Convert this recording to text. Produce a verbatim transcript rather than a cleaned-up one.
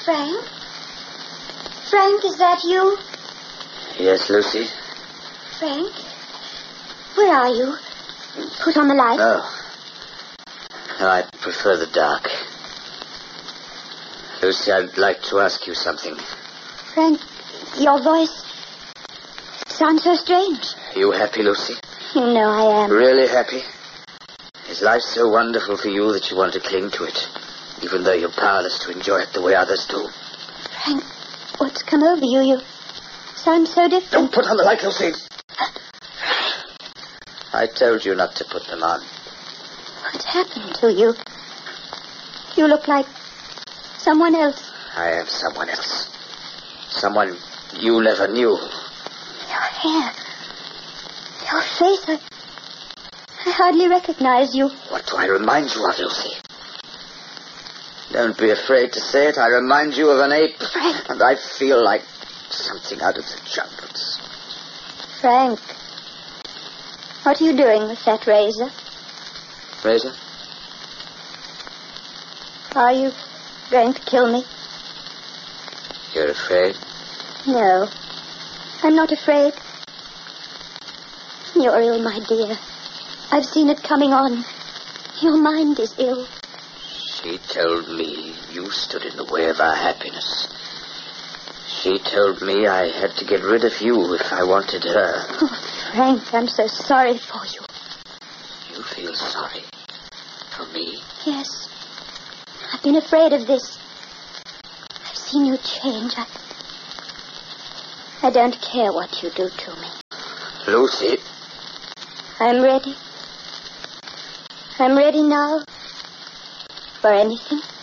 Frank? Frank, is that you? Yes, Lucy? Frank? Where are you? Put on the light. No. No, I prefer the dark. Lucy, I'd like to ask you something. Frank, your voice sounds so strange. Are you happy, Lucy? You know I am. Really happy? Is life so wonderful for you that you want to cling to it, even though you're powerless to enjoy it the way others do? Frank, what's come over you? You sound so different. Don't put on the light, Lucy. I told you not to put them on. What's happened to you? You look like someone else. I am someone else. Someone you never knew. Your hair. Your face. I, I hardly recognize you. What do I remind you of, Lucy? Don't be afraid to say it. I remind you of an ape. Frank. And I feel like something out of the jungles. Frank. What are you doing with that razor? Razor? Are you going to kill me? You're afraid? No. I'm not afraid. You're ill, my dear. I've seen it coming on. Your mind is ill. She told me you stood in the way of our happiness. She told me I had to get rid of you if I wanted her. Oh, Frank, I'm so sorry for you. You feel sorry for me? Yes. I've been afraid of this. I've seen you change. I... I don't care what you do to me. Lucy. I'm ready. I'm ready now. For anything.